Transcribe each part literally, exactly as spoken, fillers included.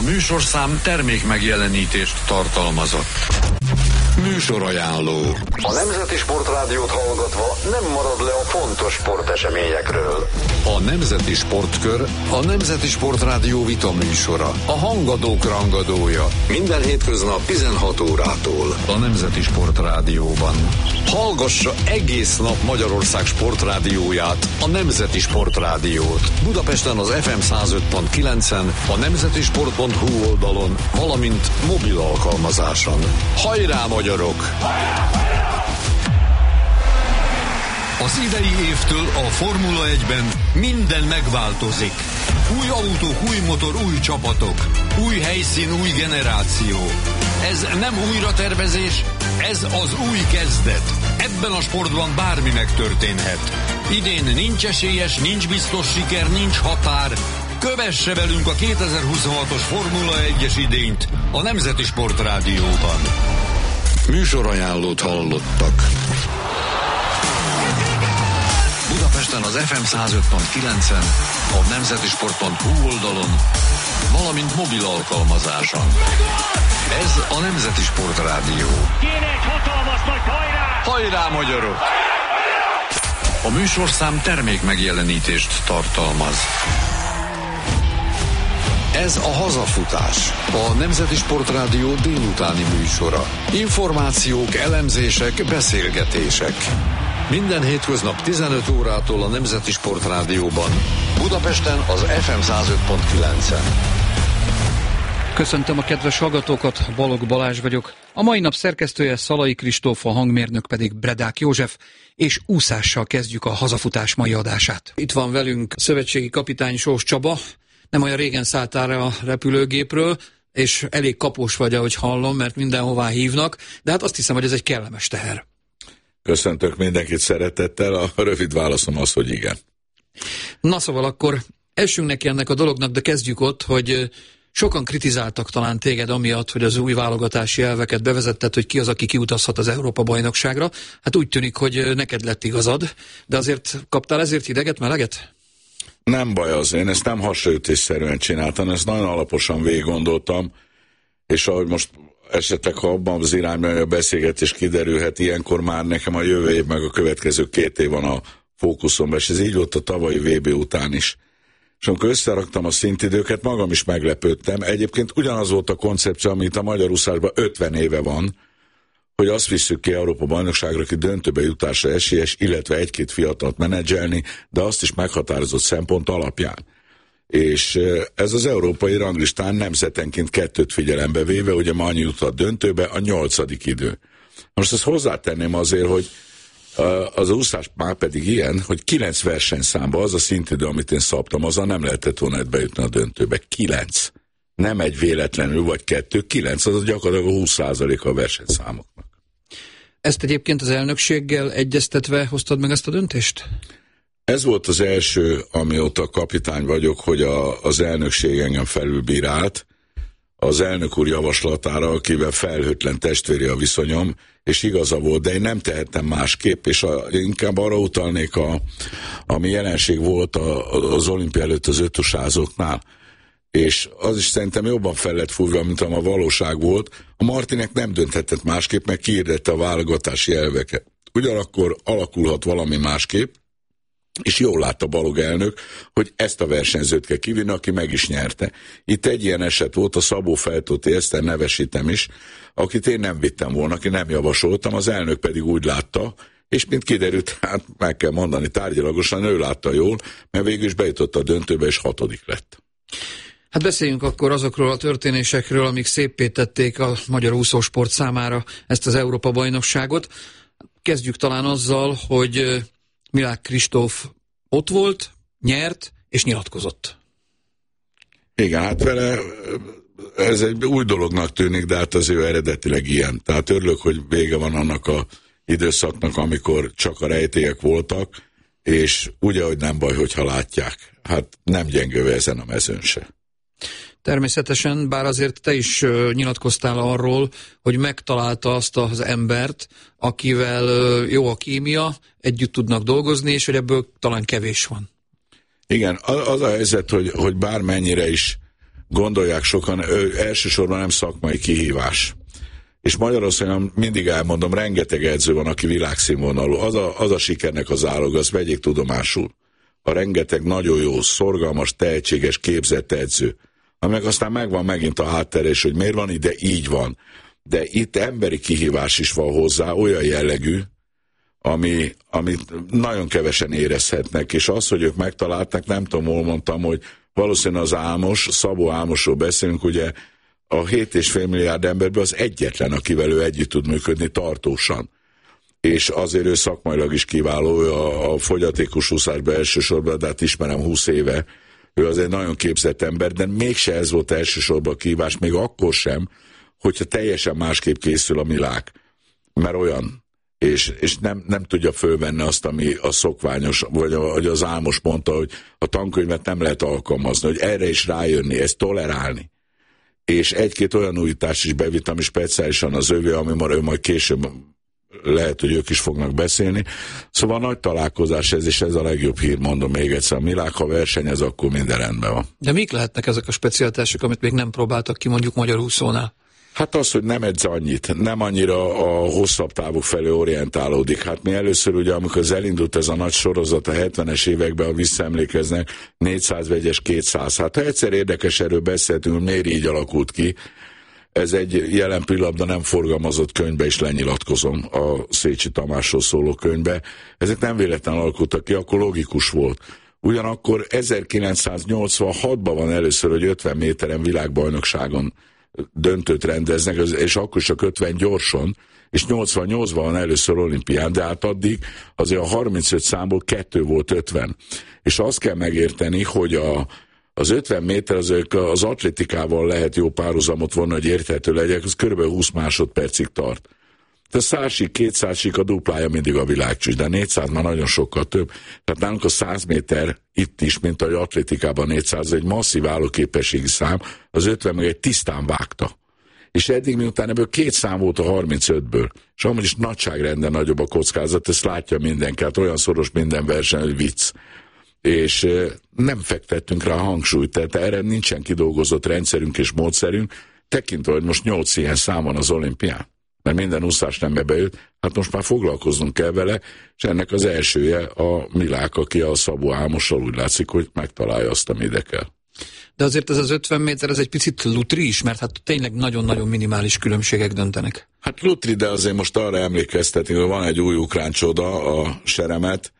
műsorszám termék megjelenítést tartalmazott. Műsorajánló. A Nemzeti Sportrádiót hallgatva nem marad le a fontos sporteseményekről. A Nemzeti Sportkör a Nemzeti Sportrádió vita műsora. A hangadók rangadója. Minden hétköznap tizenhat órától. A Nemzeti Sportrádióban. Hallgassa egész nap Magyarország sportrádióját, a Nemzeti Sportrádiót. Budapesten az ef em száz öt pont kilencen, a nemzetisport pont hu oldalon, valamint mobil alkalmazáson. Hajrá, magyarok! Az idei évtől a Formula egyben minden megváltozik. Új autók, új motor, új csapatok. Új helyszín, új generáció. Ez nem újratervezés, ez az új kezdet. Ebben a sportban bármi megtörténhet. Idén nincs esélyes, nincs biztos siker, nincs határ. Kövesse velünk a kétezer-huszonhatos Formula egyes idényt a Nemzeti Sportrádióban. Műsorajánlót hallottak. Budapesten az ef em száz öt pont kilencen, a nemzetisport pont hu oldalon, valamint mobil alkalmazáson. Ez a Nemzeti Sportrádió. Kéne egy hatalmas nagy hajrá! Hajrá, magyarok! A műsorszám termék megjelenítést tartalmaz. Ez a Hazafutás, a Nemzeti Sportrádió délutáni műsora. Információk, elemzések, beszélgetések. Minden hétköznap tizenöt órától a Nemzeti Sportrádióban. Budapesten az ef em száz öt pont kilencen. Köszöntöm a kedves hallgatókat, Balogh Balázs vagyok. A mai nap szerkesztője Szalai Kristóf, a hangmérnök pedig Bredák József, és úszással kezdjük a Hazafutás mai adását. Itt van velünk szövetségi kapitány Sós Csaba, nem olyan régen szálltál a repülőgépről, és elég kapós vagy, ahogy hallom, mert mindenhová hívnak, de hát azt hiszem, hogy ez egy kellemes teher. Köszöntök mindenkit szeretettel, a rövid válaszom az, hogy igen. Na szóval akkor essünk neki ennek a dolognak, de kezdjük ott, hogy sokan kritizáltak talán téged amiatt, hogy az új válogatási elveket bevezetted, hogy ki az, aki kiutazhat az Európa-bajnokságra. Hát úgy tűnik, hogy neked lett igazad, de azért kaptál ezért hideget, meleget? Nem baj az, én ezt nem hasraütésszerűen csináltam, ezt nagyon alaposan végiggondoltam, és ahogy most esetleg, ha abban az irányban a beszélgetés kiderülhet, ilyenkor már nekem a jövő év meg a következő két év van a fókuszomban, és ez így volt a tavalyi vé bé után is. És amikor összeraktam a szintidőket, magam is meglepődtem. Egyébként ugyanaz volt a koncepció, amit a magyar úszásban ötven éve van, hogy azt visszük ki Európa-bajnokságra, aki döntőbe jutásra esélyes, illetve egy-két fiatalt menedzselni, de azt is meghatározott szempont alapján. És ez az európai ranglistán nemzetenként kettőt figyelembe véve, ugye ma annyi jutott döntőbe, a nyolcadik idő. Most ezt hozzátenném azért, hogy az úszás már pedig ilyen, hogy kilenc versenyszámba az a szintidő, amit én szabtam, azzal nem lehetett volna bejutni a döntőbe. Kilenc. Nem egy véletlenül, vagy kettő, kilenc, az gyakorlatilag a húsz százaléka a versenyszámoknak. Ezt egyébként az elnökséggel egyeztetve hoztad meg ezt a döntést? Ez volt az első, amióta kapitány vagyok, hogy a, az elnökség engem felülbírált, az elnök úr javaslatára, akivel felhőtlen testvéri a viszonyom, és igaza volt, de én nem tehettem másképp, és a, inkább arra utalnék, a, ami jelenség volt a, az olimpia előtt az ötusázóknál, és az is szerintem jobban fel lett fújva, mint a valóság volt. A Martinek nem dönthetett másképp, meg kiirdette a válogatási elveket. Ugyanakkor alakulhat valami másképp, és jól látta Balogh elnök, hogy ezt a versenyzőt kell kivinni, aki meg is nyerte. Itt egy ilyen eset volt, a Szabó Feltóti Eszter, nevesítem is, akit én nem vittem volna, aki nem javasoltam, az elnök pedig úgy látta, és mint kiderült, hát meg kell mondani tárgyilagosan, ő látta jól, mert végül is bejutott a döntőbe, és hatodik lett. Hát beszéljünk akkor azokról a történésekről, amik széppé tették a magyar úszósport számára ezt az Európa-bajnokságot. Kezdjük talán azzal, hogy Milák Kristóf ott volt, nyert és nyilatkozott. Igen, hát vele ez egy új dolognak tűnik, de hát az ő eredetileg ilyen. Tehát örülök, hogy vége van annak a időszaknak, amikor csak a rejtélyek voltak, és ugye, hogy nem baj, hogyha látják. Hát nem gyengülve ezen a mezőn se. Természetesen, bár azért te is uh, nyilatkoztál arról, hogy megtalálta azt az embert, akivel uh, jó a kémia, együtt tudnak dolgozni, és hogy ebből talán kevés van. Igen, az a helyzet, hogy, hogy bármennyire is gondolják sokan, ő elsősorban nem szakmai kihívás. És Magyarországon mindig elmondom, rengeteg edző van, aki világszínvonalú. Az a, az a sikernek az állog, azt vegyék tudomásul. A rengeteg nagyon jó, szorgalmas, tehetséges, képzett edző. Aminek aztán megvan megint a hátterés, hogy miért van ide, így van. De itt emberi kihívás is van hozzá, olyan jellegű, ami, amit nagyon kevesen érezhetnek. És az, hogy ők megtalálták, nem tudom, hol mondtam, hogy valószínűleg az Álmos, Szabó Álmosról beszélünk, ugye a hét és fél milliárd emberből az egyetlen, akivel ő együtt tud működni tartósan. És azért ő szakmailag is kiváló, ő a, a fogyatékos úszásban elsősorban, de hát ismerem húsz éve, ő az egy nagyon képzett ember, de mégse ez volt elsősorban a kihívás, még akkor sem, hogyha teljesen másképp készül a milák, mert olyan, és, és nem, nem tudja fölvenni azt, ami a szokványos, vagy, a, vagy az Álmos mondta, hogy a tankönyvet nem lehet alkalmazni, hogy erre is rájönni, ezt tolerálni. És egy-két olyan újítás is bevitt, ami speciálisan az övé, ami már ő majd később lehet, hogy ők is fognak beszélni. Szóval nagy találkozás ez, és ez a legjobb hír, mondom még egyszer. A milák, ha versenyez, akkor minden rendben van. De mik lehetnek ezek a specialitások, amit még nem próbáltak ki mondjuk magyar úszónál? Hát az, hogy nem edz annyit, nem annyira a hosszabb távok felé orientálódik. Hát mi először ugye, amikor az elindult ez a nagy sorozat a hetvenes években, ha visszaemlékeznek, négyszáz vegyes, kétszáz. Hát ha egyszer érdekes, erről beszéltünk, hogy miért így alakult ki, ez egy jelen pillanatban nem forgalmazott könyvbe is lenyilatkozom, a Szécsi Tamásról szóló könyvbe. Ezek nem véletlenül alakultak ki, akkor logikus volt. Ugyanakkor ezerkilencszáznyolcvanhatban van először, hogy ötven méteren világbajnokságon döntőt rendeznek, és akkor csak ötven gyorsan, és nyolcvannyolcban van először olimpián, de hát addig azért a harmincöt számból kettő volt ötven. És azt kell megérteni, hogy a, az ötven méter az, az atlétikával lehet jó párhuzamot vonni, hogy érthető legyek, az kb. húsz másodpercig tart. De százsig, kétszázsig a duplája mindig a világcsúcs, de négyszáz már nagyon sokkal több. Tehát nálunk a száz méter itt is, mint ahogy atlétikában négyszáz, egy masszív állóképességi szám, az ötven meg egy tisztán vágta. És eddig miután ebből két szám volt a harmincötből, és amúgy is nagyságrenden nagyobb a kockázat, ezt látja mindenki, hát olyan szoros minden verseny, hogy vicc. És nem fektettünk rá a hangsúlyt, tehát erre nincsen kidolgozott rendszerünk és módszerünk, tekintve, hogy most nyolc ilyen szám van az olimpián, mert minden úszás nem bejött, hát most már foglalkoznunk kell vele, és ennek az elsője a Milák, aki a Szabó Álmossal úgy látszik, hogy megtalálja azt, ami ide kell. De azért ez az ötven méter, ez egy picit lutri is, mert hát tényleg nagyon-nagyon minimális különbségek döntenek. Hát lutri, de azért most arra emlékeztetni, hogy van egy új ukrán csoda, a Seremet,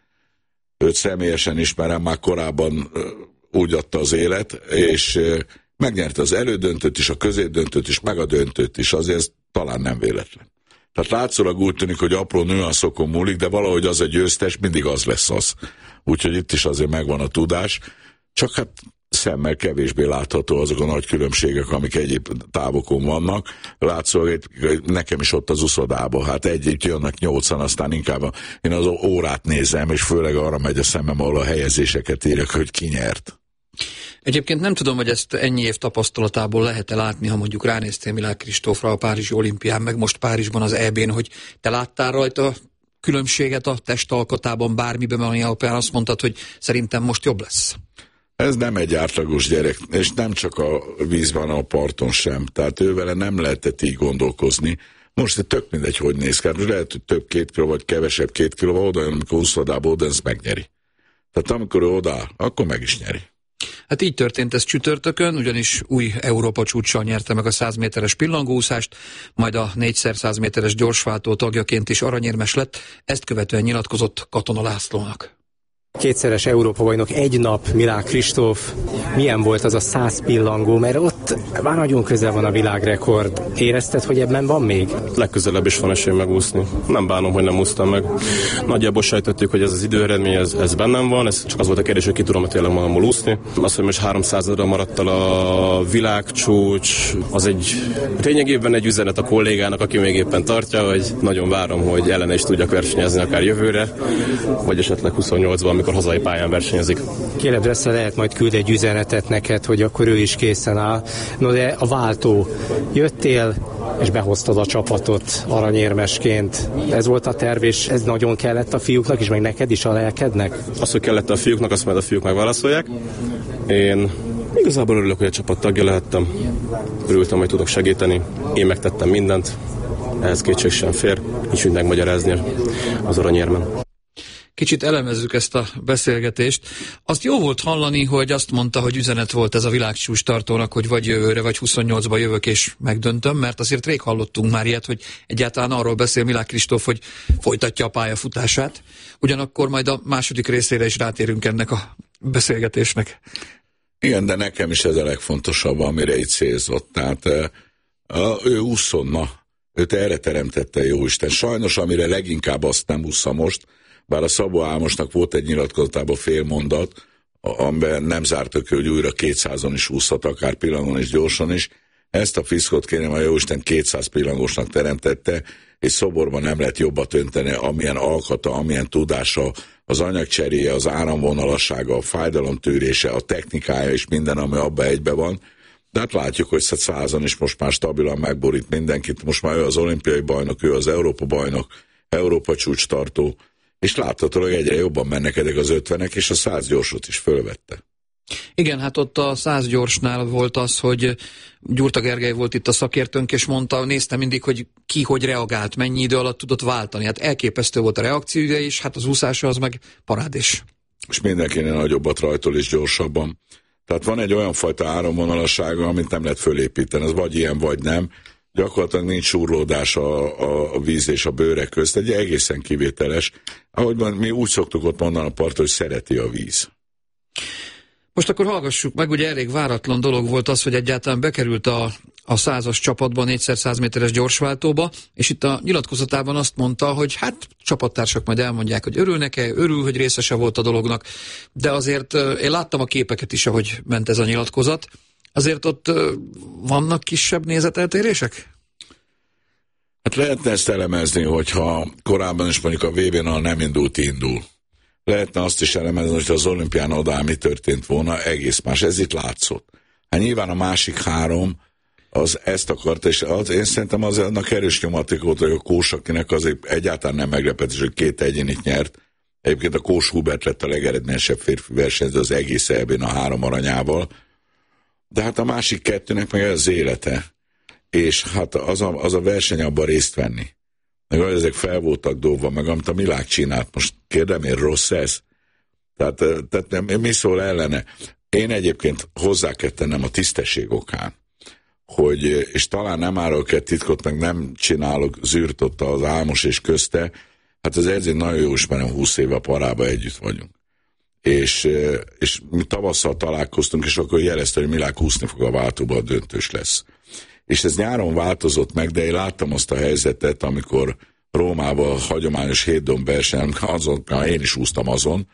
őt személyesen ismerem, már korábban úgy adta az élet, és megnyerte az elődöntőt is, a középdöntőt is, meg a döntőt is, azért ez talán nem véletlen. Tehát látszólag úgy tűnik, hogy apró nüanszokon múlik, de valahogy az a győztes mindig az lesz az. Úgyhogy itt is azért megvan a tudás, csak hát szemmel kevésbé látható azok a nagy különbségek, amik egyéb távokon vannak. Látszólag nekem is ott az uszodában, hát együtt jönnek nyolcan, aztán inkább én az órát nézem, és főleg arra megy a szemem, ahol a helyezéseket írják, hogy ki nyert. Egyébként nem tudom, hogy ezt ennyi év tapasztalatából lehet-e látni, ha mondjuk ránéztél Milák Kristófra a Párizsi olimpián, meg most Párizsban az é bén, hogy te láttál rajta különbséget a testalkatában, bármiben, ami alapján azt mondtad, hogy szerintem most jobb lesz? Ez nem egy átlagos gyerek, és nem csak a vízben, a parton sem. Tehát ővele nem lehetett így gondolkozni. Most tök mindegy, hogy néz ki. Lehet, hogy több két kiló, vagy kevesebb két kiló, oda, amikor úszodába oda, ezt megnyeri. Tehát amikor ő odáll, akkor meg is nyeri. Hát így történt ez csütörtökön, ugyanis új Európa csúccsal nyerte meg a száz méteres pillangóúszást, majd a négyszer száz méteres gyorsváltó tagjaként is aranyérmes lett, ezt követően nyilatkozott Katona Lászlónak. Kétszeres Európa-bajnok, egy nap, Milák Kristóf. Milyen volt az a száz pillangó, mert ott már nagyon közel van a világrekord. Érezted, hogy ebben van még? Legközelebb is van esély megúszni. Nem bánom, hogy nem úsztam meg. Nagyjából sejtettük, hogy ez az időeredmény, ez, ez bennem van, ez csak az volt a kérdés, hogy ki tudom tényleg magamból úszni. Az, hogy most háromszázadra maradt el a világcsúcs, az egy lényegében egy üzenet a kollégának, aki még éppen tartja, hogy nagyon várom, hogy ellene is tudjak versenyezni akár jövőre, vagy esetleg huszonnyolcban, amikor hazai pályán versenyezik. Caleb Dressel lehet majd küld egy üzenetet neked, hogy akkor ő is készen áll. No de a váltó. Jöttél, és behoztad a csapatot aranyérmesként. Ez volt a terv, és ez nagyon kellett a fiúknak is, meg neked is, a lelkednek? Az, hogy kellett a fiúknak, azt majd a fiúk megválaszolják. Én Igazából örülök, hogy a csapat tagja lehettem. Örültem, hogy tudok segíteni. Én megtettem mindent. Ehhez kétség sem fér. Nincs úgy megmagyarázni az aranyérmen. Kicsit elemezzük ezt a beszélgetést. Azt jó volt hallani, hogy azt mondta, hogy üzenet volt ez a világcsúcs tartónak, hogy vagy jövőre, vagy huszonnyolcba jövök és megdöntöm, mert azért rég hallottunk már ilyet, hogy egyáltalán arról beszél Milák Kristóf, hogy folytatja a pályafutását. Ugyanakkor majd a második részére is rátérünk ennek a beszélgetésnek. Igen, de nekem is ez a legfontosabb, amire itt célzott. Tehát uh, ő úszonna, őt erre teremtette Jóisten. Sajnos, amire leginkább azt nem ússza most, bár a Szabó Álmosnak volt egy nyilatkozatában fél mondat, amiben nem zártak, hogy újra kétszázon is úszhat, akár pillangon is, gyorsan is. Ezt a fiszkot kérem, a Jóisten kétszáz pillangosnak teremtette, és szoborban nem lehet jobbat önteni, amilyen alkata, amilyen tudása, az anyagcseréje, az áramvonalassága, a fájdalomtűrése, a technikája és minden, ami abban egybe van. De hát látjuk, hogy százon is most már stabilan megborít mindenkit, most már ő az olimpiai bajnok, ő az Európa bajnok, Európa csúcstartó, és láthatólag egyre jobban mennek eddig az ötvenek, és a száz gyorsot is fölvette. Igen, hát ott a száz gyorsnál volt az, hogy Gyurta Gergely volt itt a szakértőnk, és mondta, nézte mindig, hogy ki hogy reagált, mennyi idő alatt tudott váltani. Hát elképesztő volt a reakciója, és hát az úszása az meg parádés. És mindenkinél nagyobbat rajtol és gyorsabban. Tehát van egy olyan fajta áramvonalassága, amit nem lehet fölépíteni, az vagy ilyen, vagy nem. Gyakorlatilag nincs súrlódás a, a, a víz és a bőrek közt, egy egészen kivételes. Ahogy mi úgy szoktuk ott mondani a parton, hogy szereti a víz. Most akkor hallgassuk meg, ugye elég váratlan dolog volt az, hogy egyáltalán bekerült a, a százas csapatba, négyszer száz méteres gyorsváltóba, és itt a nyilatkozatában azt mondta, hogy hát csapattársak majd elmondják, hogy örülnek-e, örül, hogy részese volt a dolognak, de azért én láttam a képeket is, ahogy ment ez a nyilatkozat. Azért ott vannak kisebb nézeteltérések? Hát lehetne ezt elemezni, hogyha korábban is mondjuk a vé bén nem indult, indul. Lehetne azt is elemezni, hogy az olimpián odáll mi történt volna, egész más. Ez itt látszott. Hát nyilván a másik három az ezt akarta, és az, én szerintem az annak erős nyomaték volt, hogy a Kós, akinek azért egyáltalán nem meglepetés, hogy két egyénit nyert. Egyébként a Kós Hubert lett a legeredményesebb férfi versenyző az egész é bén a három aranyával. De hát a másik kettőnek meg az élete. És hát az a, az a verseny abban részt venni. Meg ezek fel voltak dobva, meg amit a Milák csinált. Most kérdem én, rossz ez? Tehát, tehát nem, mi szól ellene? Én egyébként hozzá kell tennem a tisztesség okán, hogy, és talán nem árulok egy titkot, meg nem csinálok zűrt ott az Álmos és közte, hát az edző nagyon jó ismerem, húsz éve a Parában együtt vagyunk. És, és mi tavasszal találkoztunk, és akkor jelezte, hogy Milák úszni fog a váltóba, a döntős lesz. És ez nyáron változott meg, de én láttam azt a helyzetet, amikor Rómában a hagyományos hétdomb versenyen, azon, én is úsztam azon,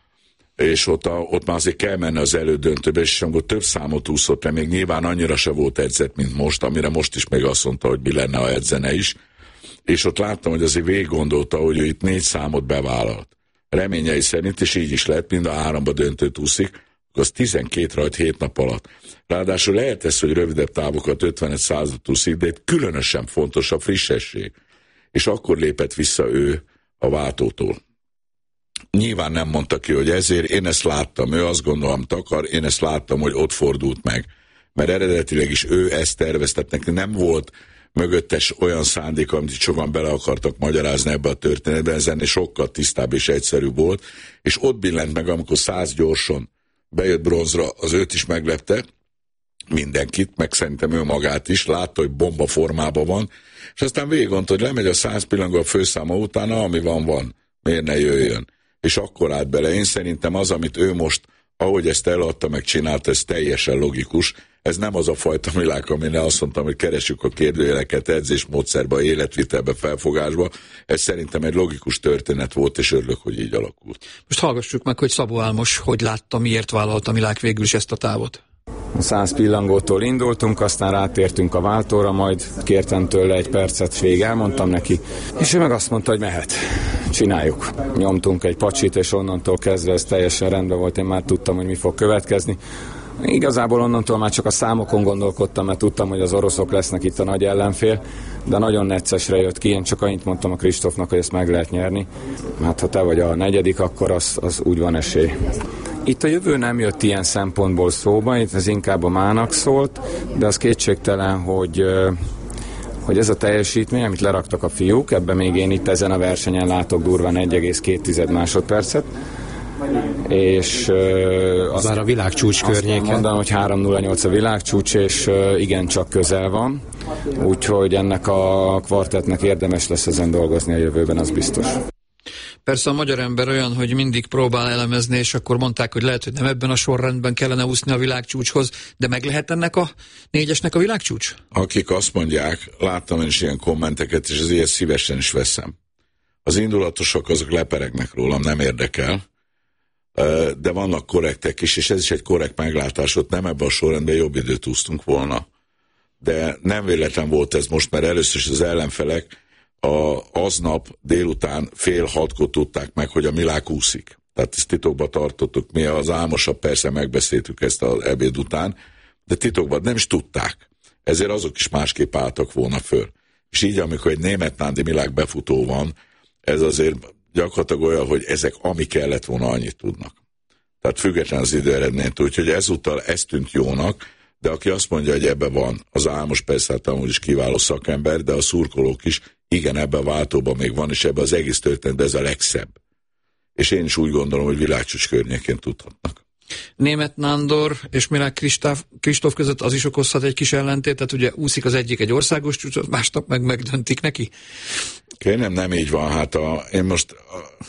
és ott, a, ott már azért kell menni az elődöntőbe, és amikor több számot úszott, még nyilván annyira se volt edzett, mint most, amire most is meg azt mondta, hogy mi lenne, ha edzene is. És ott láttam, hogy azért végig gondolta, hogy ő itt négy számot bevállalt. Reményei szerint, és így is lett, mind a háromba döntőt úszik, az tizenkét rajt hét nap alatt. Ráadásul lehet ez, hogy rövidebb távokat ötven százat úszik, de itt különösen fontos a frissesség. És akkor lépett vissza ő a váltótól. Nyilván nem mondta ki, hogy ezért, én ezt láttam, ő azt gondolom takar, én ezt láttam, hogy ott fordult meg. Mert eredetileg is ő ezt tervezte, neki nem volt mögöttes olyan szándék, amit sokan bele akartak magyarázni ebbe a történetbe, ezen sokkal tisztább és egyszerűbb volt, és ott billent meg, amikor száz gyorsan bejött bronzra, az őt is meglepte, mindenkit, meg szerintem ő magát is, látta, hogy bomba formában van, és aztán végig gondolta, hogy lemegy a száz pillangó a főszáma utána, ami van, van, miért ne jöjjön. És akkor állt bele. Én szerintem az, amit ő most, ahogy ezt eladta, meg csinálta, ez teljesen logikus. Ez nem az a fajta Milák, amire azt mondtam, hogy keressük a kérdőjeleket edzésmódszerbe, életvitelbe, felfogásba. Ez szerintem egy logikus történet volt, és örülök, hogy így alakult. Most hallgassuk meg, hogy Szabó Álmos hogy látta, miért vállalta Milák végül is ezt a távot. Száz pillangótól indultunk, aztán rátértünk a váltóra, majd kértem tőle egy percet, végig elmondtam neki, és ő meg azt mondta, hogy mehet, csináljuk. Nyomtunk egy pacsit, és onnantól kezdve ez teljesen rendben volt, én már tudtam, hogy mi fog következni. Igazából onnantól már csak a számokon gondolkodtam, mert tudtam, hogy az oroszok lesznek itt a nagy ellenfél, de nagyon neccesre jött ki, én csak annyit mondtam a Kristófnak, hogy ezt meg lehet nyerni. Hát ha te vagy a negyedik, akkor az, az úgy van esély. Itt a jövő nem jött ilyen szempontból szóba, itt ez inkább a mának szólt, de az kétségtelen, hogy hogy ez a teljesítmény, amit leraktak a fiúk, ebben még én itt ezen a versenyen látok durván egy egész két másodpercet, és uh, az már a világcsúcs környéken. Mondanám, hogy három nulla nyolc a világcsúcs, és uh, igen, csak közel van, úgyhogy ennek a kvartettnek érdemes lesz ezen dolgozni a jövőben, az biztos. Persze a magyar ember olyan, hogy mindig próbál elemezni, és akkor mondták, hogy lehet, hogy nem ebben a sorrendben kellene úszni a világcsúcshoz, de meg lehet ennek a négyesnek a világcsúcs? Akik azt mondják, láttam én is ilyen kommenteket, és ezért szívesen is veszem. Az indulatosok azok leperegnek rólam, nem érdekel, de vannak korrektek is, és ez is egy korrekt meglátás, ott nem ebben a sorrendben jobb időt úsztunk volna. De nem véletlen volt ez most, mert először is az ellenfelek a, aznap délután fél hatkor tudták meg, hogy a Milák úszik. Tehát ezt titokban tartottuk, mi az álmosabb, persze megbeszéltük ezt az ebéd után, de titokban nem is tudták. Ezért azok is másképp álltak volna föl. És így, amikor egy német Nándi Milák befutó van, ez azért gyakorlatilag olyan, hogy ezek ami kellett volna, annyit tudnak. Tehát független az időeredménytől, úgyhogy ezúttal ez tűnt jónak, de aki azt mondja, hogy ebbe van, az Álmos persze hát amúgy is kiváló szakember, de a szurkolók is, igen, ebbe a váltóban még van, és ebbe az egész történet, ez a legszebb. És én is úgy gondolom, hogy világcsúcs környékén tudhatnak. Német Nándor és Milák Kristóf között az is okozhat egy kis ellentétet, ugye úszik az egyik egy országos csúcsot, másnap meg megdöntik neki? Kérem, nem így van, hát a, én most a,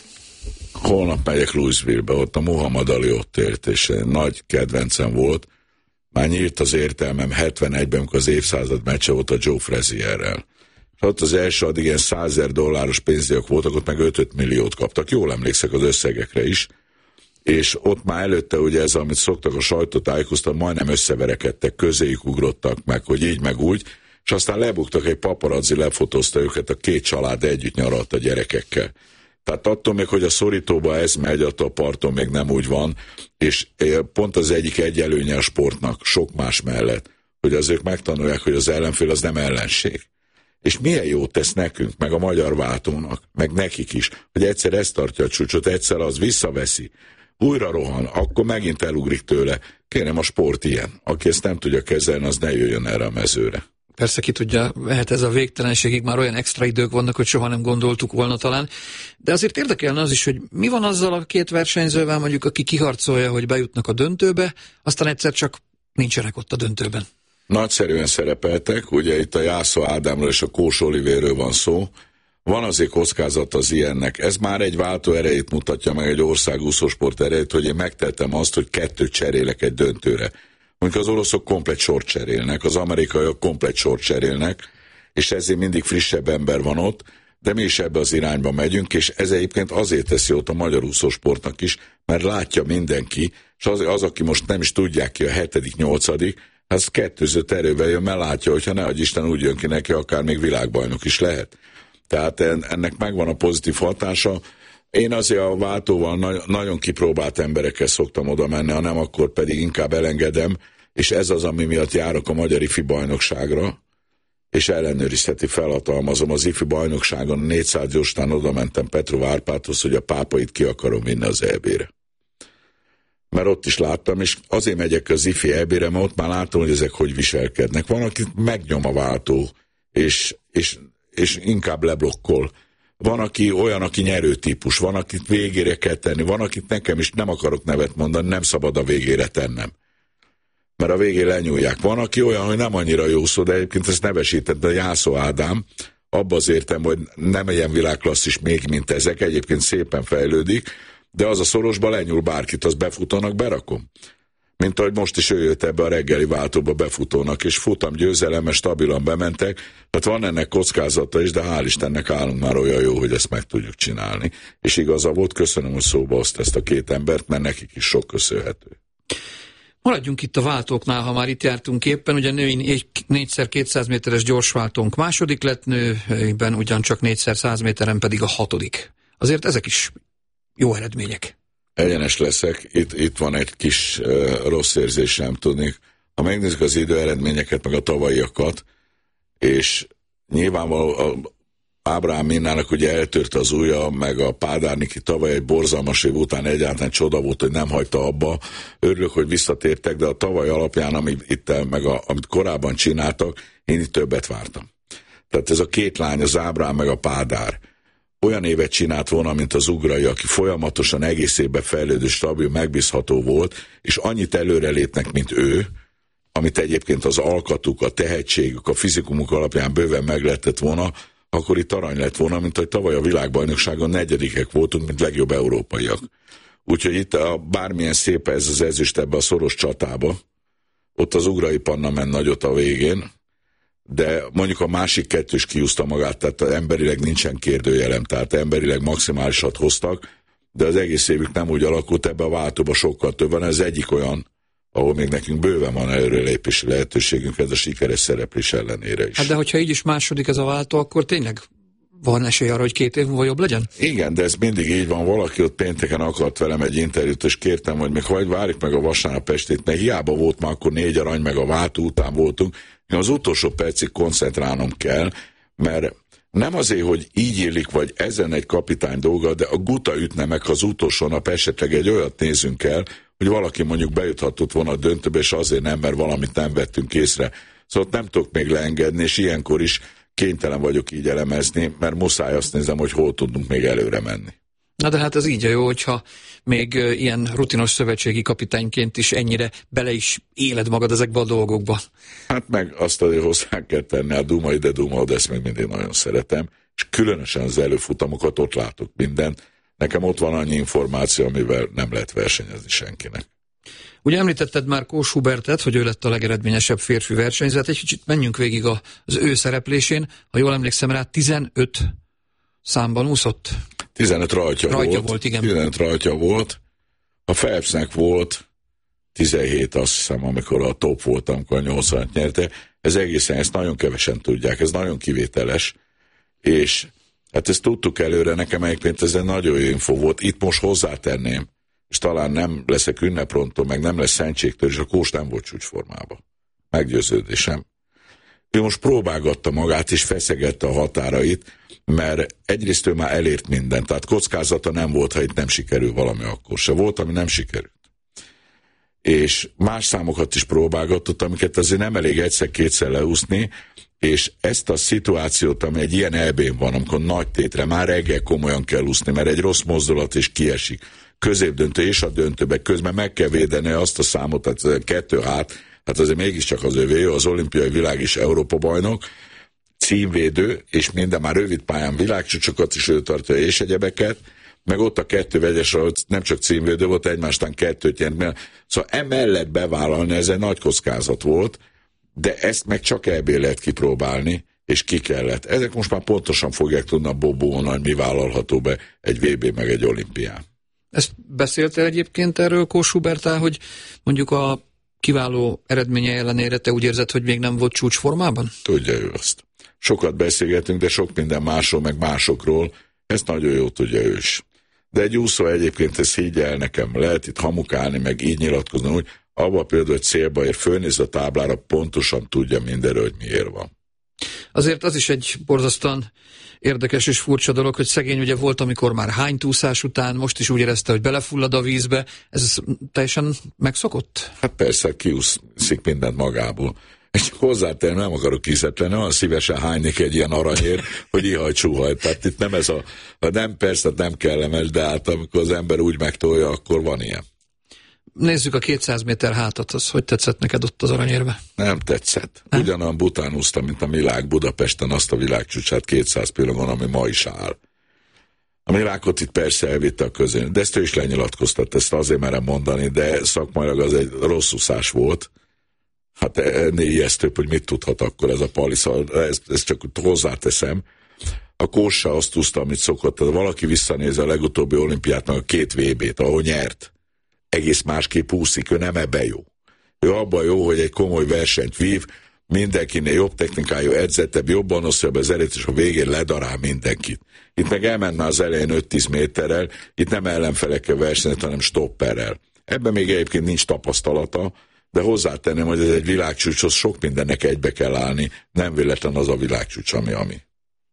holnap megyek Louisville-be, ott a Muhammad Ali ott élt, és nagy kedvencem volt, már nyílt az értelmem hetvenegyben, amikor az évszázad meccse volt a Joe Frazierrel. Ott az első addig ilyen százezer dolláros pénzdíjak voltak, ott meg öt milliót kaptak, jól emlékszek az összegekre is, és ott már előtte ugye ez, amit szoktak a sajtótájékoztatni, majdnem összeverekedtek, közéjük ugrottak meg, hogy így meg úgy, és aztán lebuktak, egy paparazzi lefotózta őket, a két család együtt nyaralt a gyerekekkel. Tehát attól még, hogy a szorítóba ez megy, attól a parton még nem úgy van, és pont az egyik egyelőnye a sportnak, sok más mellett, hogy az ők megtanulják, hogy az ellenfél az nem ellenség. És milyen jót tesz nekünk, meg a magyar váltónak, meg nekik is, hogy egyszer ezt tartja a csúcsot, egyszer az visszaveszi, újra rohan, akkor megint elugrik tőle. Kérem, a sport ilyen. Aki ezt nem tudja kezelni, az ne jöjjön erre a mezőre. Persze ki tudja, lehet ez a végtelenségig, már olyan extra idők vannak, hogy soha nem gondoltuk volna talán. De azért érdekelne az is, hogy mi van azzal a két versenyzővel, mondjuk, aki kiharcolja, hogy bejutnak a döntőbe, aztán egyszer csak nincsenek ott a döntőben. Nagyszerűen szerepeltek, ugye itt a Jászó Ádámról és a Kós Olivérről van szó. Van azért kockázat az ilyennek. Ez már egy váltó erejét mutatja meg, egy ország úszósport erejét, hogy én megtettem azt, hogy kettőt cserélek egy döntőre. Mondjuk az oroszok komplet sort cserélnek, az amerikaiak komplet sort cserélnek, és ezért mindig frissebb ember van ott, de mi is ebbe az irányba megyünk, és ez egyébként azért teszi ott a magyar úszósportnak is, mert látja mindenki, és az, az aki most nem is tudják ki a hetedik, nyolcadik, az kettőzött erővel jön, mert látja, hogyha ne adj Isten úgy jön ki neki, akár még világbajnok is lehet. Tehát ennek megvan a pozitív hatása. Én azért a váltóval na- nagyon kipróbált emberekkel szoktam oda menni, ha nem, akkor pedig inkább elengedem, és ez az, ami miatt járok a Magyar Ifi Bajnokságra, és ellenőrizheti, felhatalmazom az Ifi Bajnokságon, négyszáz gyorsán oda mentem Petrov Árpádhoz, hogy a pápait ki akarom vinni az é bé-re. Mert ott is láttam, és azért megyek az Ifi é bé-re, mert ott már látom, hogy ezek hogy viselkednek. Van, akit megnyom a váltó, és, és, és inkább leblokkol. Van, aki olyan, aki nyerő típus, van, akit végére kell tenni, van, akit nekem is nem akarok nevet mondani, nem szabad a végére tennem. Mert a végén lenyúlják. Van, aki olyan, hogy nem annyira jó szó, de egyébként ezt nevesített, de Jászó Ádám, abba az értem, hogy nem ilyen világklasszis még, mint ezek, egyébként szépen fejlődik, de az a szorosba lenyúl bárkit, az befutónak berakom. Mint ahogy most is ő jött ebbe a reggeli váltóba befutónak, és futam győzelemmel, stabilan bementek, tehát van ennek kockázata is, de hál' Istennek állunk már olyan jó, hogy ezt meg tudjuk csinálni. És igaza volt, köszönöm, hogy szóba hozta ezt a két embert, mert nekik is sok köszönhető. Maradjunk itt a váltóknál, ha már itt jártunk éppen, ugye női négyszer kétszáz méteres gyorsváltónk második lett, nőben ugyancsak négyszer száz méteren pedig a hatodik. Azért ezek is jó eredmények. Egyenes leszek, itt, itt van egy kis uh, rossz érzésem, tudnék. Ha megnézzük az idő eredményeket, meg a tavalyiakat, és nyilvánvalóan Ábrahám Minnának ugye eltörte az ujja, meg a Pádár Niki tavaly egy borzalmas év után egyáltalán csoda volt, hogy nem hagyta abba. Örülök, hogy visszatértek, de a tavaly alapján, amit itt, meg a, amit korábban csináltak, én itt többet vártam. Tehát ez a két lány, az Ábrahám meg a Pádár olyan évet csinált volna, mint az Ugrai, aki folyamatosan egész évben fejlődő, stabil, megbízható volt, és annyit előrelépnek, mint ő, amit egyébként az alkatuk, a tehetségük, a fizikumuk alapján bőven meg lehetett volna, akkor itt arany lett volna, mint hogy tavaly a világbajnokságon negyedikek voltunk, mint legjobb európaiak. Úgyhogy itt a, bármilyen szép ez az ezüst ebbe a szoros csatába, ott az Ugrai Panna ment nagyot a végén, de mondjuk a másik kettős kiúzta magát, tehát emberileg nincsen kérdőjelem, tehát emberileg maximálisat hoztak, de az egész évük nem úgy alakult, ebbe a váltóba sokkal több van, ez egyik olyan, ahol még nekünk bőven van előrelépési lehetőségünk, ez a sikeres szereplés ellenére is. Hát de hogyha így is második ez a váltó, akkor tényleg van esély arra, hogy két év múlva jobb legyen? Igen, de ez mindig így van. Valaki ott pénteken akart velem egy interjút, és kértem, hogy még hagyj, várjuk meg a vasárnap estét, mert hiába volt már akkor négy arany, meg a váltó után voltunk. Én az utolsó percig koncentrálnom kell, mert nem azért, hogy így élik, vagy ezen egy kapitány dolga, de a guta ütne meg, az utolsó nap esetleg egy olyat nézünk el, hogy valaki mondjuk bejuthatott volna a döntőbe, és azért nem, mert valamit nem vettünk észre. Szóval nem tudok még leengedni, és ilyenkor is kénytelen vagyok így elemezni, mert muszáj azt nézem, hogy hol tudunk még előre menni. Na de hát ez így a jó, hogyha még ilyen rutinos szövetségi kapitányként is ennyire bele is éled magad ezekbe a dolgokba. Hát meg azt azért hozzá kell tenni, a Duma ide, Duma oda, ezt meg mindig nagyon szeretem, és különösen az előfutamokat ott látok mindent. Nekem ott van annyi információ, amivel nem lehet versenyezni senkinek. Ugye említetted már Kós Hubertet, hogy ő lett a legeredményesebb férfi versenyző, egy kicsit menjünk végig az ő szereplésén, ha jól emlékszem rá, tizenöt számban úszott. tizenöt rajtja, rajtja volt, volt, igen. tizenöt rajtja volt. A Phelpsnek volt tizenhét, azt hiszem, amikor a top volt, amikor a nyolcvanat nyerte. Ez egészen, ezt nagyon kevesen tudják, ez nagyon kivételes, és hát ezt tudtuk előre, nekem egyébként ez egy nagyon jó info volt. Itt most hozzátenném, és talán nem leszek ünneprontól, meg nem lesz szentségtől, és a Kós nem volt csúcsformában. Meggyőződésem. Ő most próbálgatta magát, és feszegette a határait, mert egyrészt ő már elért mindent, tehát kockázata nem volt, ha itt nem sikerül valami, akkor se volt, ami nem sikerült. És más számokat is próbálgatott, amiket azért nem elég egyszer-kétszer leúszni, és ezt a szituációt, ami egy ilyen é bén van, amikor nagy tétre már reggel komolyan kell úszni, mert egy rossz mozdulat is kiesik, középdöntő és a döntőbe közben meg kell védeni azt a számot, tehát kettő hát, hát azért mégiscsak az övé, az olimpiai világ is Európa bajnok, címvédő, és minden már rövid pályán világcsúcsokat is ő tartja, és egyebeket, meg ott a kettő vegyes, ahol nem csak címvédő volt, egymástán kettőt jelent. Szóval emellett bevállalni, ez egy nagy kockázat volt, de ezt meg csak é bén lehet kipróbálni, és ki kellett. Ezek most már pontosan fogják tudni a Bobón, hogy mi vállalható be egy vé bé meg egy olimpián. Ezt beszélte egyébként erről Kós Hubertál, hogy mondjuk a kiváló eredménye ellenére te úgy érzed, hogy még nem volt csúcsformában? Tudja ő azt. Sokat beszélgetünk, de sok minden másról, meg másokról, ezt nagyon jól tudja ő is. De egy úszó egyébként, ezt higgy el nekem, lehet itt hamukálni, meg így nyilatkozni, hogy abban például, hogy célba ér, fölnéz a táblára, pontosan tudja mindenről, hogy miért van. Azért az is egy borzasztóan érdekes és furcsa dolog, hogy szegény ugye volt, amikor már hánytúszás után, most is úgy érezte, hogy belefullad a vízbe. Ez teljesen megszokott? Hát persze, kiúszik mindent magából. És hozzátenni, nem akarok kizzetlenni, olyan szívesen hánynék egy ilyen aranyért, hogy ihaj-csúhaj. Tehát itt nem ez a, nem persze, nem kellemes, de hát amikor az ember úgy megtolja, akkor van ilyen. Nézzük a kétszáz méter hátat, az hogy tetszett neked ott az aranyérbe? Nem tetszett. Nem? Ugyanolyan bután úsztam, mint a Milák Budapesten, azt a világcsúcsát kétszáz pillangon, ami ma is áll. A Milákot itt persze elvitte a közön, de ezt ő is lenyilatkoztat, ezt azért merem mondani, de szakmailag az egy rossz úszás volt. Hát ennél ijesztőbb, hogy mit tudhat akkor ez a Pali, szóval ezt, ezt csak hozzáteszem. A Kós se azt úszta, amit szokott. Valaki visszanéz a legutóbbi olimpiát, meg a két vé bét, ahol nyert. Egész másképp úszik, ő nem ebben jó. Ő abban jó, hogy egy komoly versenyt vív, mindenkinél jobb technikájú, edzettebb, jobban osztja be az erőt, és a végén ledarál mindenkit. Itt meg elment már az elején öt-tíz méterrel, itt nem ellenfelekkel versenyt, hanem stopperrel. Ebben még egyébként nincs tapasztalata, de hozzátenném, hogy ez egy világcsúcshoz sok mindennek egybe kell állni, nem véletlen az a világcsúcs, ami ami.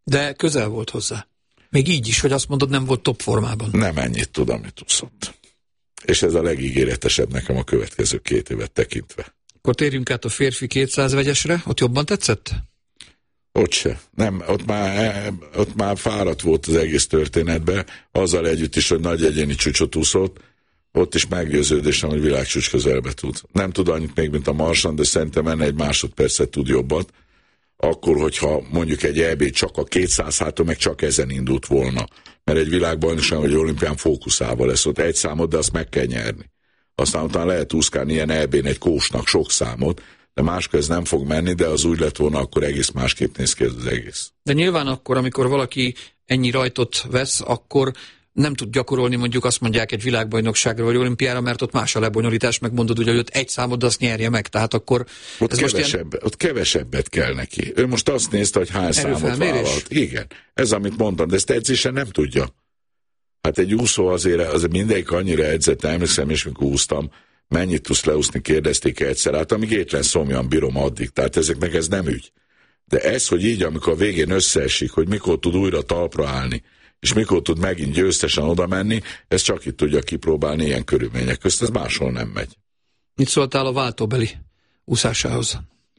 De közel volt hozzá. Még így is, hogy azt mondod, nem volt top formában. Nem ennyit tud, amit úszott. És ez a legígéretesebb nekem a következő két évet tekintve. Akkor térjünk át a férfi kétszáz vegyesre. Ott jobban tetszett? Ott se. Nem, ott már, ott már fáradt volt az egész történetben, azzal együtt is, hogy nagy egyéni csúcsot úszott, ott is meggyőződésem, hogy világcsúcs közelbe tud. Nem tud annyit még, mint a Marsan, de szerintem ennél egy másodpercet tud jobbat. Akkor, hogyha mondjuk egy é bé csak a kétszáz háton, meg csak ezen indult volna. Mert egy világbajnokság vagy olimpián fókuszával lesz ott egy számot, de azt meg kell nyerni. Aztán utána lehet úszkálni ilyen é bén egy kósnak sok számot, de máskor ez nem fog menni, de az úgy lett volna, akkor egész másképp néz ki ez az egész. De nyilván akkor, amikor valaki ennyi rajtot vesz, akkor nem tud gyakorolni, mondjuk azt mondják egy világbajnokságra vagy olimpiára, mert ott más a lebonyolítás, megmondod, ugye, hogy ott egy számod, de azt nyerje meg, tehát akkor... Ott, kevesebb, ilyen... ott kevesebbet kell neki. Ő most azt nézte, hogy hány számot vállalt. Igen, ez amit mondtam, de ezt edzésen nem tudja. Hát egy úszó azért, azért mindenki annyira edzett, emlékszem, és mikor úsztam, mennyit tudsz leúszni, kérdezték egyszer, hát amíg étlen szomjan bírom addig, tehát ezeknek ez nem ügy. De ez, hogy így, amikor a végén összeesik, hogy mikor tud újra talpra állni, és mikor tud megint győztesen oda menni, ez csak itt tudja kipróbálni ilyen körülmények közt, ez máshol nem megy. Mit szóltál a váltóbeli úszásához?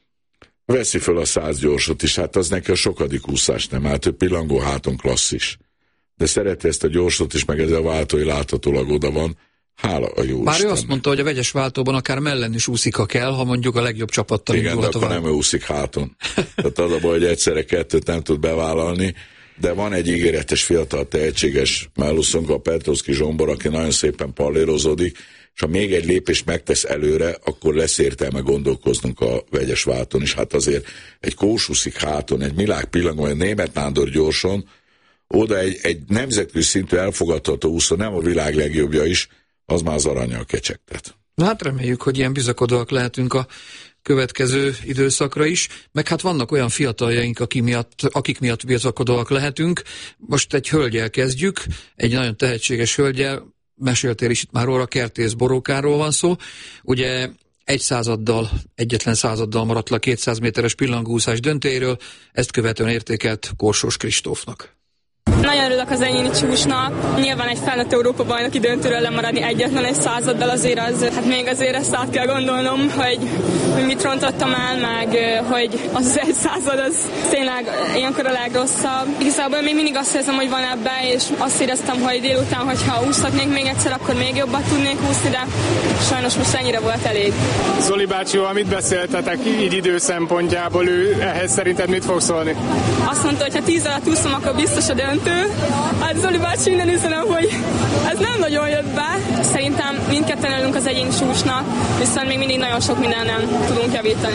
Veszi föl a száz gyorsot is, hát az neki a sokadik úszás nem, hát ő pillangó háton klasszis. De szereti ezt a gyorsot is, meg ez a váltói láthatólag oda van, hála a jó Bár ő azt mondta, hogy a vegyes váltóban akár mellen is úszik, ha kell, ha mondjuk a legjobb csapattal indulhat a váltó. Igen, de akkor nem úszik háton. Tehát az a baj, hogy egyszerre kettőt nem tud bevállalni, de van egy ígéretes, fiatal, tehetséges melluszunk, a Petrovszki Zsombor, aki nagyon szépen pallérozódik, és ha még egy lépést megtesz előre, akkor lesz értelme gondolkoznunk a vegyes válton is. Hát azért egy kósúszik háton, egy Milák pillangó, egy Németh Nándor gyorson, oda egy, egy nemzetközi szintű elfogadható úszó, nem a világ legjobbja is, az már az aranyal kecsegtet. Na hát reméljük, hogy ilyen bizakodóak lehetünk a következő időszakra is, meg hát vannak olyan fiataljaink, akik miatt, akik miatt bizakodóak lehetünk. Most egy hölgyel kezdjük, egy nagyon tehetséges hölgyel, meséltél is itt már róla, Kertész Borókáról van szó. Ugye egy századdal, egyetlen századdal maradt le a kétszáz méteres pillangóúszás döntőjéről, ezt követően értékelt Korsós Kristófnak. Nagyon örülök az egyéni csúcsnak. Nyilván egy felnőtt Európa-bajnoki döntőről lemaradni egyetlen egy századdal azért az, hát még azért ezt át kell gondolnom, hogy, hogy mit rontottam el, meg hogy az az egy század, az tényleg ilyenkor a legrosszabb. Igazából még mindig azt érzem, hogy van ebbe, és azt éreztem, hogy délután, hogyha úszhatnék még egyszer, akkor még jobban tudnék úszni, de sajnos most ennyire volt elég. Zoli bácsival mit beszéltetek így idő szempontjából? Ő ehhez szerinted mit fog szólni? Azt mondta, hogy ha tíz alatt úszom, akkor biztos a döntő. Hát Zoli bácsi, minden üzenem, hogy ez nem nagyon jött be. Szerintem mindketten előnk az egyéni csúcsnak, viszont még mindig nagyon sok mindenen tudunk javítani.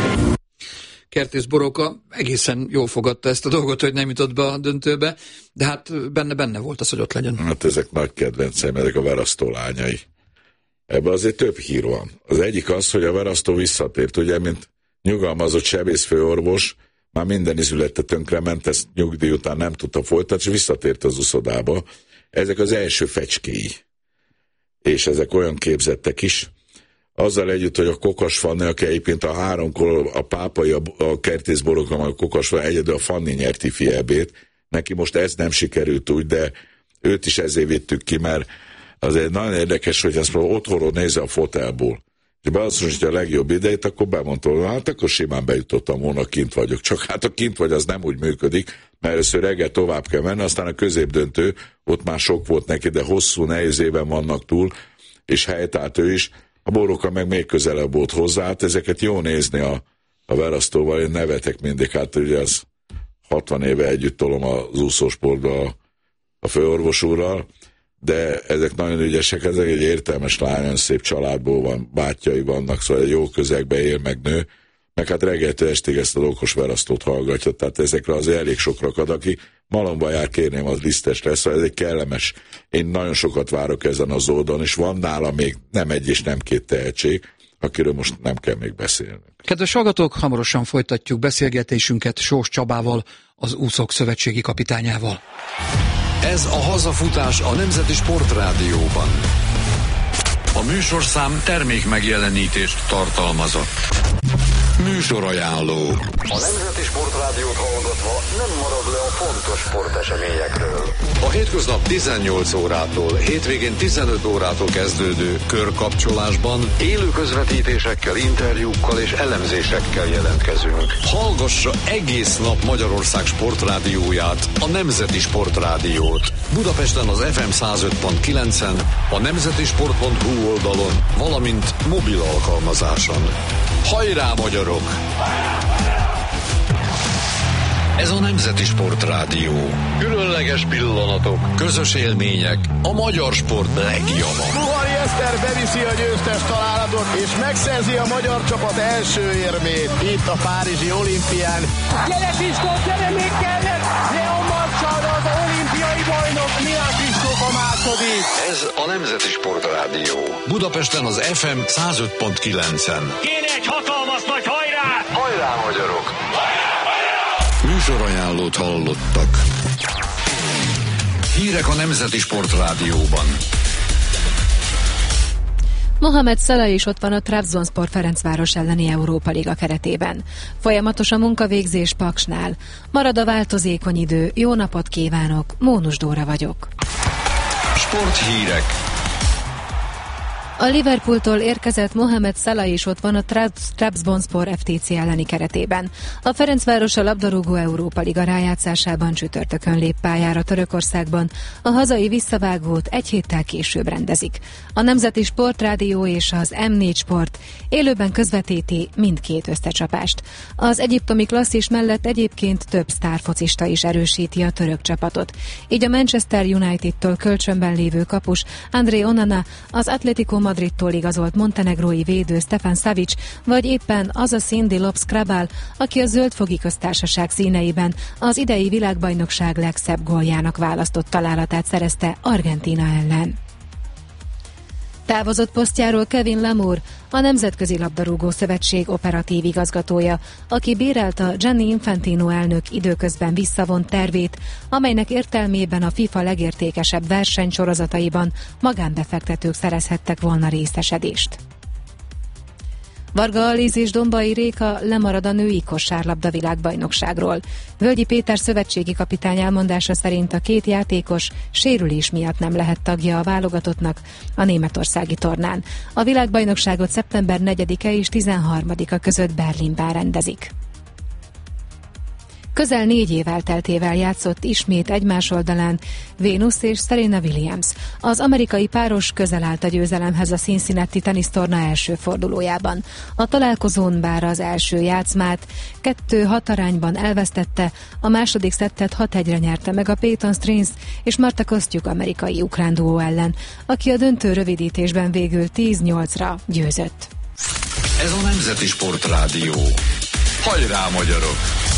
Kertész Boróka egészen jól fogadta ezt a dolgot, hogy nem jutott be a döntőbe, de hát benne-benne volt az, hogy ott legyen. Hát ezek nagy kedvenceim, ezek a Verasztó lányai. Ebben azért több hír van. Az egyik az, hogy a Verasztó visszatért, ugye, mint nyugalmazott sebészfőorvos, már minden izülete tönkrement, ezt nyugdíj után nem tudta folytatni, és visszatért az uszodába. Ezek az első fecskéi. És ezek olyan képzettek is. Azzal együtt, hogy a Kokas Fanni, aki egyébként a háromkor a pápai, a, a Kertész Boróka, a Kokas Fanni, egyedül a Fanni nyerti fiebét. Neki most ez nem sikerült úgy, de őt is ezért vittük ki, mert azért nagyon érdekes, hogy ezt otthonról nézze a fotelból. És beazonosítja a legjobb idejét, akkor bemondta, hát akkor simán bejutottam volna, kint vagyok. Csak hát a kint vagy, az nem úgy működik, mert először reggel tovább kell menni, aztán a középdöntő, ott már sok volt neki, de hosszú, nehéz éven vannak túl, és helytált ő is. A Boróka meg még közelebb volt hozzá, hát ezeket jó nézni a, a Verasztóval, én nevetek mindig, hát ugye az hatvan éve együtt tolom az úszósportba a, a főorvos úrral, de ezek nagyon ügyesek, ezek egy értelmes lány, szép családból van, bátyjai vannak, szóval egy jó közegbe él, meg nő, meg hát reggeltől estig ezt az okos Verasztót hallgatja, tehát ezekre azért elég sok rakad, aki malomba jár, kérném, az lisztes lesz, szóval ez egy kellemes, én nagyon sokat várok ezen az oldalon, és van nála még nem egy és nem két tehetség, akiről most nem kell még beszélni. Kedves hallgatók, hamarosan folytatjuk beszélgetésünket Sós Csabával, az Úszók Szövetségi kapitányával. Ez a Hazafutás a Nemzeti Sportrádióban. A műsorszám termék megjelenítést tartalmazott. Műsorajánló. A Nemzeti Sportrádiót hallgatva nem marad le a fontos sporteseményekről. A hétköznap tizennyolc órától, hétvégén tizenöt órától kezdődő körkapcsolásban élő közvetítésekkel, interjúkkal és elemzésekkel jelentkezünk. Hallgassa egész nap Magyarország sportrádióját, a Nemzeti Sportrádiót. Budapesten az ef em száz öt pont kilencen, a nemzetisport pont hu oldalon, valamint mobil alkalmazáson. Hajrá, magyarok! Ez a Nemzeti Sportrádió. Különleges pillanatok, közös élmények, a magyar sport legjobb. Ruhari Eszter beviszi a győztes találatot, és megszerzi a magyar csapat első érmét itt a párizsi olimpián. Gyere Kristóf, gyere még kellett! Leon Marcsal, az olimpiai bajnok, Milán Kristóf a második. Ez a Nemzeti Sportrádió. Budapesten az ef em száz öt pont kilencen. Kéne egy hatalmas nagy hajrá! Hajrá, magyarok! Műsorajánlót hallottak. Hírek a Nemzeti Sportrádióban. Mohamed Salah is ott van a Trabzonspor Ferencváros elleni Európa Liga keretében. Folyamatos a munkavégzés Paksnál. Marad a változékony idő. Jó napot kívánok, Mónus Dóra vagyok. Sporthírek. A Liverpooltól érkezett Mohamed Salah is ott van a Trabzonspor ef té cé elleni keretében. A Ferencváros a labdarúgó Európa Liga rájátszásában csütörtökön lép pályára Törökországban. A hazai visszavágót egy héttel később rendezik. A Nemzeti Sportrádió és az em négy Sport élőben közvetíti mindkét összecsapást. Az egyiptomi klasszis mellett egyébként több sztárfocista is erősíti a török csapatot. Így a Manchester United-től kölcsönben lévő kapus André Onana, az Atletico Madridtól igazolt montenegrói védő Stefan Savic, vagy éppen az a Cindy Lopes-Krabal, aki a Zöldfogi Köztársaság színeiben az idei világbajnokság legszebb góljának választott találatát szerezte Argentína ellen. Távozott posztjáról Kevin Lamour, a Nemzetközi Labdarúgó Szövetség operatív igazgatója, aki bírálta Gianni Infantino elnök időközben visszavont tervét, amelynek értelmében a FIFA legértékesebb versenysorozataiban magánbefektetők szerezhettek volna részesedést. Varga Alíz és Dombai Réka lemarad a női kosárlabda világbajnokságról. Völgyi Péter szövetségi kapitány elmondása szerint a két játékos sérülés miatt nem lehet tagja a válogatottnak a németországi tornán. A világbajnokságot szeptember negyedike és tizenharmadika között Berlinben rendezik. Közel négy év elteltével játszott ismét egymás oldalán Venus és Serena Williams. Az amerikai páros közel állt a győzelemhez a Cincinnati tenisztorna első fordulójában. A találkozón bár az első játszmát kettő hat arányban elvesztette, a második szettet hat egyre nyerte meg a Peyton Strings és Marta Kostyuk amerikai-ukrán duó ellen, aki a döntő rövidítésben végül tíz nyolcra győzött. Ez a Nemzeti Sportrádió. Hajrá, magyarok!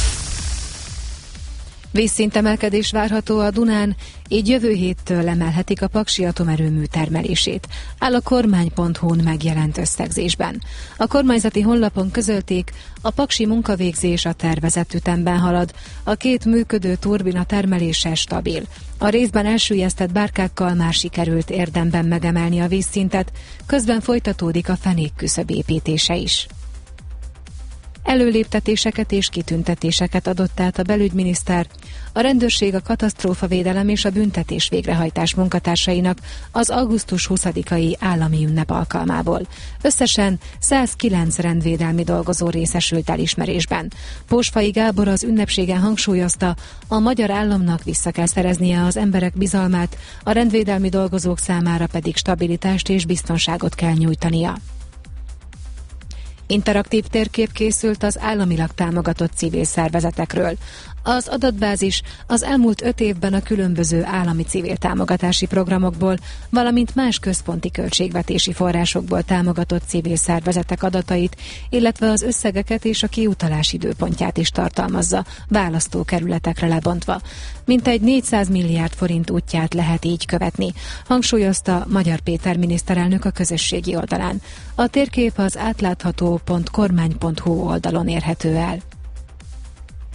Vízszintemelkedés várható a Dunán, így jövő héttől emelhetik a paksi atomerőmű termelését, áll a kormány pont hu-n megjelent összegzésben. A kormányzati honlapon közölték, a paksi munkavégzés a tervezett ütemben halad, a két működő turbina termelése stabil. A részben elsüllyesztett bárkákkal már sikerült érdemben megemelni a vízszintet, közben folytatódik a fenékküszöb építése is. Előléptetéseket és kitüntetéseket adott át a belügyminiszter, a rendőrség, a katasztrófavédelem és a büntetés végrehajtás munkatársainak az augusztus huszadikai állami ünnep alkalmából. Összesen százkilenc rendvédelmi dolgozó részesült elismerésben. Pósfai Gábor az ünnepségen hangsúlyozta, a magyar államnak vissza kell szereznie az emberek bizalmát, a rendvédelmi dolgozók számára pedig stabilitást és biztonságot kell nyújtania. Interaktív térkép készült az államilag támogatott civil szervezetekről. Az adatbázis az elmúlt öt évben a különböző állami civil támogatási programokból, valamint más központi költségvetési forrásokból támogatott civil szervezetek adatait, illetve az összegeket és a kiutalás időpontját is tartalmazza, választókerületekre lebontva. Mintegy négyszáz milliárd forint útját lehet így követni, hangsúlyozta Magyar Péter miniszterelnök a közösségi oldalán. A térkép az átlátható pont kormány pont hu oldalon érhető el.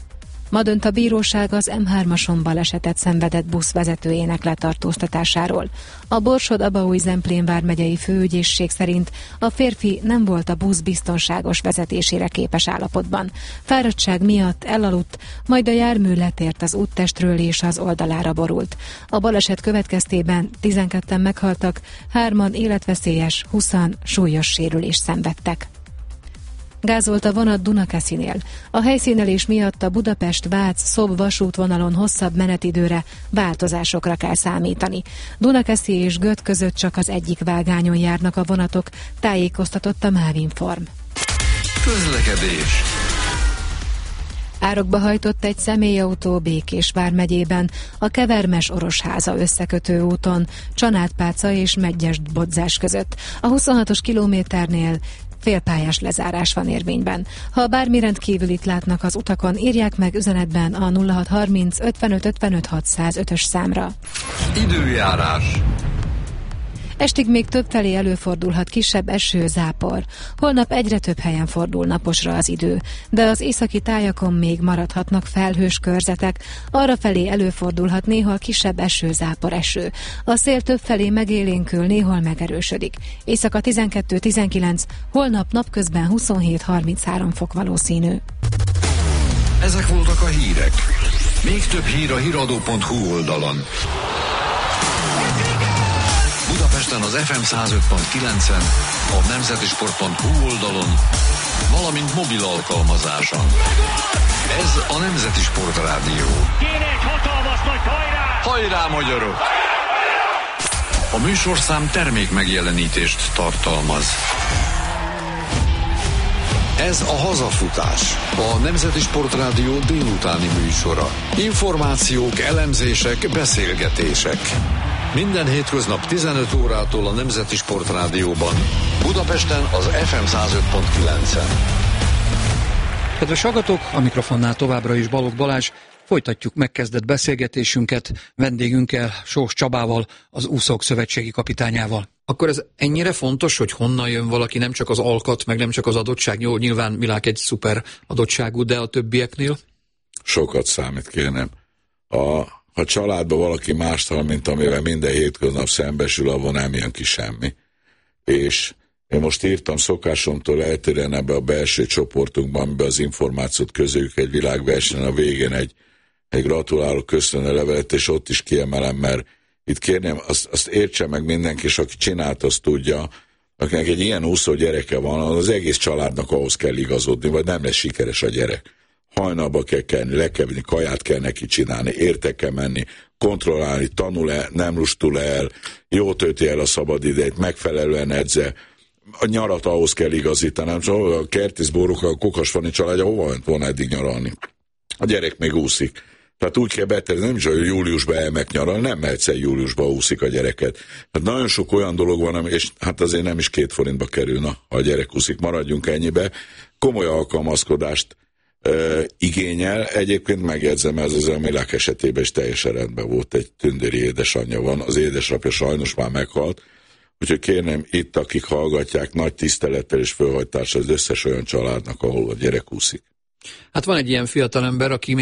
Ma dönt a bíróság az em hármason balesetet szenvedett busz vezetőjének letartóztatásáról. A Borsod-Abaúj-Zemplén vármegyei főügyészség szerint a férfi nem volt a busz biztonságos vezetésére képes állapotban. Fáradtság miatt elaludt, majd a jármű letért az úttestről és az oldalára borult. A baleset következtében tizenketten meghaltak, hárman életveszélyes, húszan súlyos sérülést szenvedtek. Gázolt a vonat Dunakeszinél. A helyszínelés miatt a Budapest-Vác-Szob vasútvonalon hosszabb menetidőre, változásokra kell számítani. Dunakeszi és Göt között csak az egyik vágányon járnak a vonatok, tájékoztatott a Mávinform. Közlekedés. Árokba hajtott egy személyautó Békés vármegyében, a Kevermes-Orosháza összekötő úton, Csanádpáca és Medgyest-Bodzás között. A huszonhatos kilométernél félpályás lezárás van érvényben. Ha bármi rendkívülit látnak az utakon, írják meg üzenetben a nulla hat harminc ötvenöt ötvenöt hatszázötös számra. Időjárás. Estig még többfelé előfordulhat kisebb eső, zápor. Holnap egyre több helyen fordul naposra az idő, de az északi tájakon még maradhatnak felhős körzetek, arrafelé előfordulhat néhol kisebb eső, zápor, eső. A szél többfelé megélénkül, néhol megerősödik. Éjszaka tizenkettő tizenkilenc, holnap napközben huszonhét harminchárom fok valószínű. Ezek voltak a hírek. Még több hír a híradó pont hu oldalon. Budapesten az ef em száz öt pont kilencen, a nemzetisport pont hu oldalon, valamint mobil alkalmazáson. Ez a Nemzeti Sport Rádió. Kéne egy hatalmas nagy hajrá! Hajrá, magyarok! A műsorszám termék megjelenítést tartalmaz. Ez a Hazafutás, a Nemzeti Sport Rádió délutáni műsora. Információk, elemzések, beszélgetések. Minden hétköznap tizenöt órától a Nemzeti Sport Rádióban, Budapesten az ef em száz öt pont kilencen. Kedves hallgatók, a mikrofonnál továbbra is Balogh Balázs. Folytatjuk megkezdett beszélgetésünket vendégünkkel, Sós Csabával, az úszók szövetségi kapitányával. Akkor ez ennyire fontos, hogy honnan jön valaki, nem csak az alkat, meg nem csak az adottság. Jó, nyilván világ egy szuper adottságú, de a többieknél? Sokat számít, kérnem. A, ha családban valaki mást hall, mint amivel minden hétköznap szembesül, avon nem jön ki semmi. És én most írtam szokásomtól eltérően ebbe a belső csoportunkban, amiben az információt közöljük egy világversenyen, a végén egy, egy gratuláló köszönő levelet, és ott is kiemelem, mert itt kérném, azt, azt értse meg mindenki, és aki csinált, azt tudja, akinek egy ilyen úszó gyereke van, az egész családnak ahhoz kell igazodni, vagy nem lesz sikeres a gyerek. Hajnalba kell kelni, le kell vinni, kaját kell neki csinálni, érte kell menni, kontrollálni, tanul-e, nem lustul el, jól tölti el a szabadidejét, megfelelően edze, a nyarat ahhoz kell igazítani, szóval a Kertészbórók, a Kokasfani családja hova ment volna eddig nyaralni? A gyerek még úszik. Tehát úgy kell beterni, nem is, hogy júliusban elmek nyaralni, nem mehetsz el júliusban úszik a gyereket. Tehát nagyon sok olyan dolog van, és hát azért nem is két forintba kerülne, ha a gyerek úszik, maradjunk ennyibe. Komoly alkalmazkodást e, igényel. Egyébként megjegyzem, ez az Emilák esetében is teljesen rendben volt, egy tündéri édesanyja van, az édesapja sajnos már meghalt. Úgyhogy kérném itt, akik hallgatják, nagy tisztelettel és fölhajtással az összes olyan családnak, ahol a gyerek úszik. Hát van egy ilyen fiatalember, aki